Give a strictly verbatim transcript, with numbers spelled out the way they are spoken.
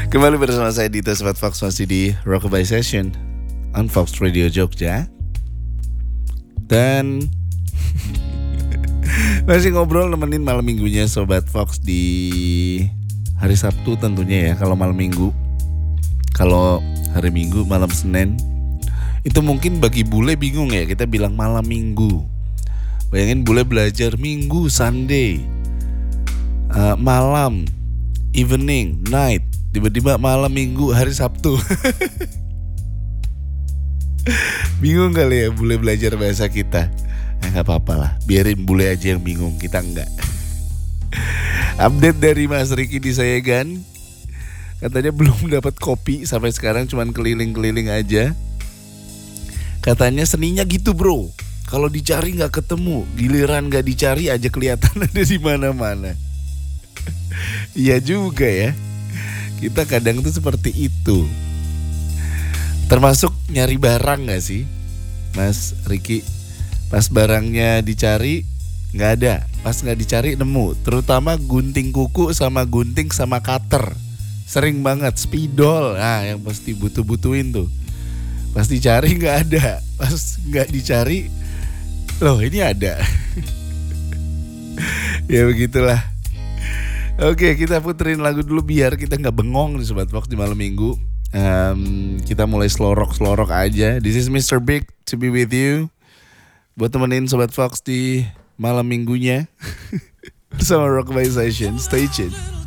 Kembali bersama saya Dito Sobat Fox, masih di Rockabye Session on Fox Radio Jogja. Dan masih ngobrol nemenin malam minggunya Sobat Fox di hari Sabtu tentunya ya. Kalau malam minggu, kalau hari Minggu malam Senin, itu mungkin bagi bule bingung ya, kita bilang malam minggu. Bayangin bule belajar minggu, Sunday, uh, malam, evening, night. Tiba-tiba malam minggu, hari Sabtu. Bingung kali ya bule belajar bahasa kita. Eh, gak apa-apa lah, biarin bule aja yang bingung, kita enggak. Update dari Mas Riki di Sayegan, katanya belum dapat kopi sampai sekarang, cuman keliling-keliling aja. Katanya seninya gitu bro, kalau dicari nggak ketemu, giliran nggak dicari aja kelihatan ada di mana-mana. Iya juga ya, kita kadang tuh seperti itu. Termasuk nyari barang nggak sih, Mas Riki? Pas barangnya dicari nggak ada, pas nggak dicari nemu. Terutama gunting kuku sama gunting sama cutter, sering banget spidol. Nah, yang pasti butuh-butuhin tuh. Pas dicari nggak ada, pas nggak dicari, loh ini ada. Ya begitulah. Oke, kita puterin lagu dulu biar kita nggak bengong nih Sobat Fox di malam minggu. Um, kita mulai selorok-selorok aja. This is mister Big to be with you, buat temenin Sobat Fox di malam minggunya bersama Rockabye Session. Stay tuned.